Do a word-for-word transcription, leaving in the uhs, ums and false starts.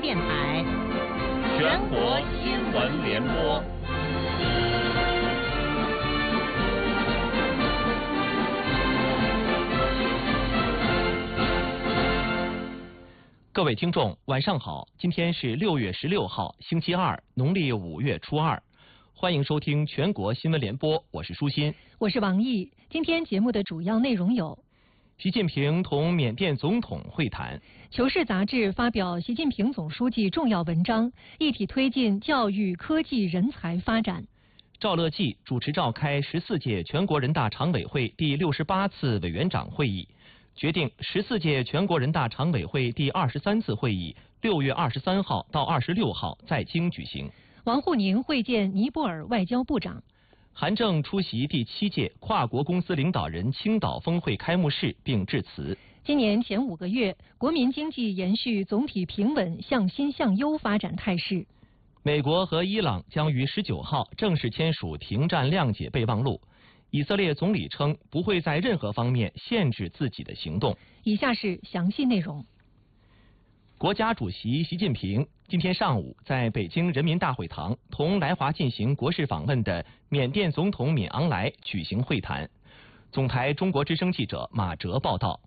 电台全国新闻联播。 各位听众，晚上好！今天是六月十六号，星期二，农历五月初二。欢迎收听全国新闻联播，我是舒心， 我是王毅。今天节目的主要内容有： 习近平同缅甸总统会谈； 求是杂志发表习近平总书记重要文章，一体推进教育、科技、人才发展； 赵乐际主持召开十四届全国人大常委会第六十八次委员长会议，决定十四届全国人大常委会第二十三次会议六月二十三号到二十六号在京举行。 王沪宁会见尼泊尔外交部长。 韩正出席第七届跨国公司领导人青岛峰会开幕式并致辞。 今年前五个月，国民经济延续总体平稳向新向优发展态势。 美国和伊朗将于十九号正式签署停战谅解备忘录。以色列总理称不会在任何方面限制自己的行动。 以下是详细内容。 国家主席习近平今天上午在北京人民大会堂同来华进行国事访问的缅甸总统敏昂莱举行会谈。总台中国之声记者马哲报道。